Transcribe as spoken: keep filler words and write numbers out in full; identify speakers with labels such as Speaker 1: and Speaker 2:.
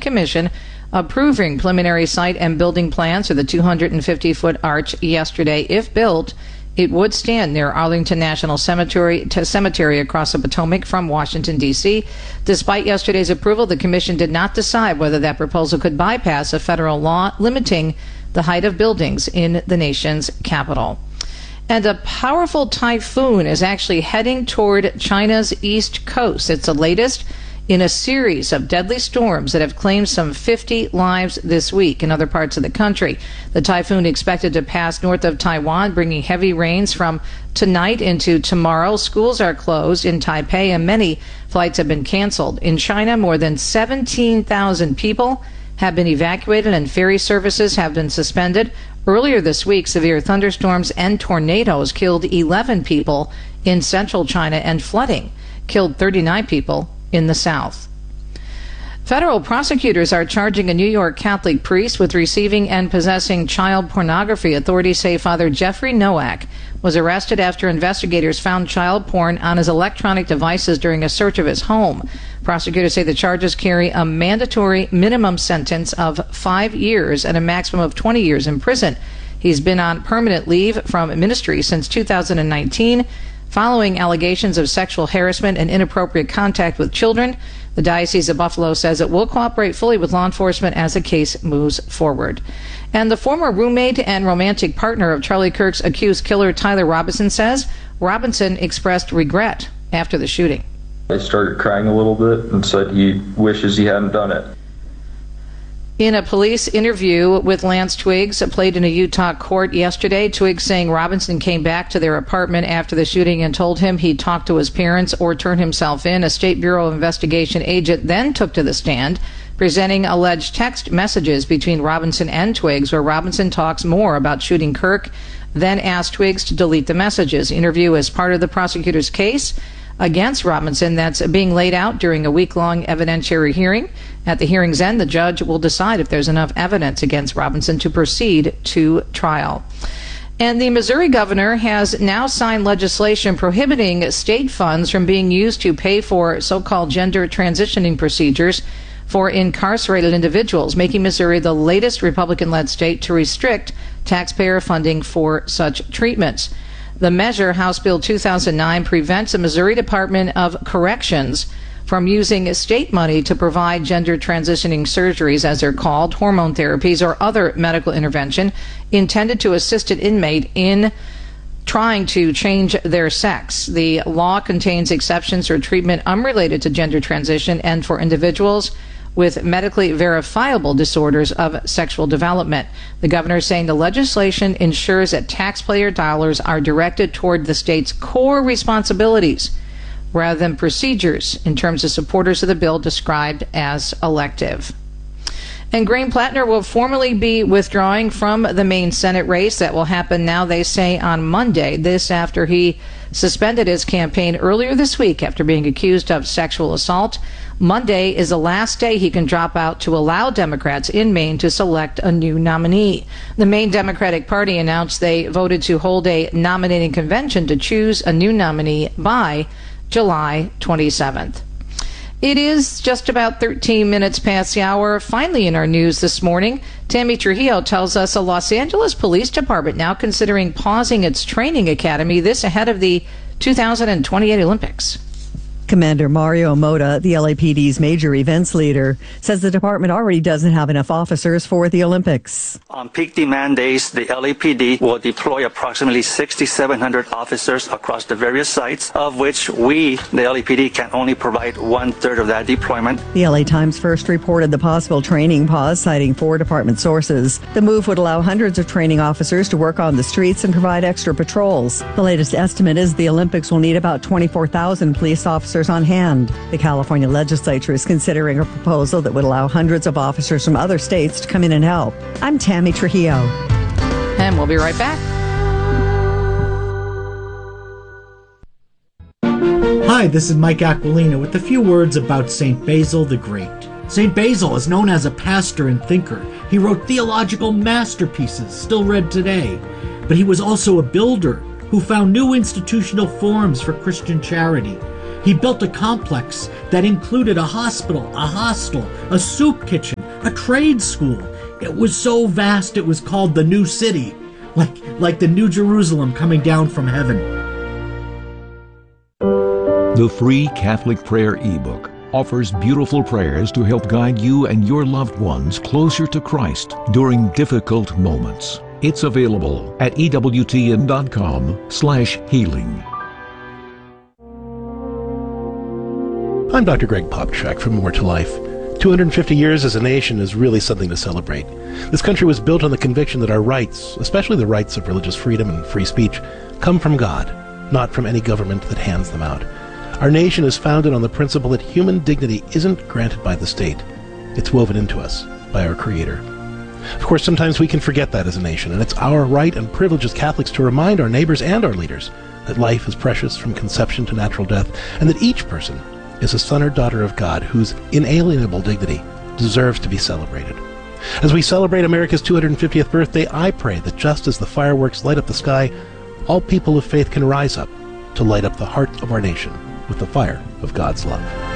Speaker 1: Commission approving preliminary site and building plans for the two hundred fifty foot arch yesterday. If built, it would stand near Arlington National Cemetery, to cemetery across the Potomac from Washington, D C Despite yesterday's approval, the Commission did not decide whether that proposal could bypass a federal law limiting the height of buildings in the nation's capital. And a powerful typhoon is actually heading toward China's east coast. It's the latest in a series of deadly storms that have claimed some fifty lives this week in other parts of the country. The typhoon expected to pass north of Taiwan, bringing heavy rains from tonight into tomorrow. Schools are closed in Taipei and many flights have been canceled. In China, more than seventeen thousand people have been evacuated and ferry services have been suspended. Earlier this week, severe thunderstorms and tornadoes killed eleven people in central China, and flooding killed thirty-nine people in the south. Federal prosecutors are charging a New York Catholic priest with receiving and possessing child pornography. Authorities say Father Jeffrey Nowak was arrested after investigators found child porn on his electronic devices during a search of his home. Prosecutors say the charges carry a mandatory minimum sentence of five years and a maximum of twenty years in prison. He's been on permanent leave from ministry since two thousand nineteen. Following allegations of sexual harassment and inappropriate contact with children. The Diocese of Buffalo says it will cooperate fully with law enforcement as the case moves forward. And the former roommate and romantic partner of Charlie Kirk's accused killer, Tyler Robinson, says Robinson expressed regret after the shooting.
Speaker 2: I started crying a little bit and said he wishes he hadn't done it.
Speaker 1: In a police interview with Lance Twiggs, played in a Utah court yesterday, Twiggs saying Robinson came back to their apartment after the shooting and told him he'd talk to his parents or turn himself in. A State Bureau of Investigation agent then took to the stand, presenting alleged text messages between Robinson and Twiggs, where Robinson talks more about shooting Kirk, then asked Twiggs to delete the messages. Interview is part of the prosecutor's case against Robinson that's being laid out during a week-long evidentiary hearing. At the hearing's end, the judge will decide if there's enough evidence against Robinson to proceed to trial. And the Missouri governor has now signed legislation prohibiting state funds from being used to pay for so-called gender transitioning procedures for incarcerated individuals, making Missouri the latest Republican-led state to restrict taxpayer funding for such treatments. The measure, House Bill two thousand nine, prevents the Missouri Department of Corrections from using state money to provide gender transitioning surgeries, as they're called, hormone therapies, or other medical intervention intended to assist an inmate in trying to change their sex. The law contains exceptions for treatment unrelated to gender transition and for individuals with medically verifiable disorders of sexual development. The governor is saying the legislation ensures that taxpayer dollars are directed toward the state's core responsibilities rather than procedures, in terms of supporters of the bill described as elective. And Graham Plattner will formally be withdrawing from the Maine Senate race. That will happen now, they say, on Monday. This after he suspended his campaign earlier this week after being accused of sexual assault. Monday is the last day he can drop out to allow Democrats in Maine to select a new nominee. The Maine Democratic Party announced they voted to hold a nominating convention to choose a new nominee by July twenty-seventh. It is just about thirteen minutes past the hour. Finally, in our news this morning, Tammy Trujillo tells us a Los Angeles Police Department now considering pausing its training academy, this ahead of the two thousand twenty-eight Olympics.
Speaker 3: Commander Mario Mota, the L A P D's major events leader, says the department already doesn't have enough officers for the Olympics.
Speaker 4: On peak demand days, the L A P D will deploy approximately six thousand seven hundred officers across the various sites, of which we, the L A P D, can only provide one-third of that deployment.
Speaker 3: The L A Times first reported the possible training pause, citing four department sources. The move would allow hundreds of training officers to work on the streets and provide extra patrols. The latest estimate is the Olympics will need about twenty-four thousand police officers on hand. The California legislature is considering a proposal that would allow hundreds of officers from other states to come in and help. I'm Tammy Trujillo.
Speaker 1: And we'll be right back.
Speaker 5: Hi, this is Mike Aquilina with a few words about Saint Basil the Great. Saint Basil is known as a pastor and thinker. He wrote theological masterpieces still read today. But he was also a builder who found new institutional forms for Christian charity. He built a complex that included a hospital, a hostel, a soup kitchen, a trade school. It was so vast it was called the New City, like, like the New Jerusalem coming down from heaven.
Speaker 6: The free Catholic Prayer ebook offers beautiful prayers to help guide you and your loved ones closer to Christ during difficult moments. It's available at E W T N dot com slash healing.
Speaker 7: I'm Doctor Greg Popchak from More to Life. two hundred fifty years as a nation is really something to celebrate. This country was built on the conviction that our rights, especially the rights of religious freedom and free speech, come from God, not from any government that hands them out. Our nation is founded on the principle that human dignity isn't granted by the state. It's woven into us by our Creator. Of course, sometimes we can forget that as a nation, and it's our right and privilege as Catholics to remind our neighbors and our leaders that life is precious from conception to natural death, and that each person is a son or daughter of God whose inalienable dignity deserves to be celebrated. As we celebrate America's two hundred fiftieth birthday, I pray that just as the fireworks light up the sky, all people of faith can rise up to light up the heart of our nation with the fire of God's love.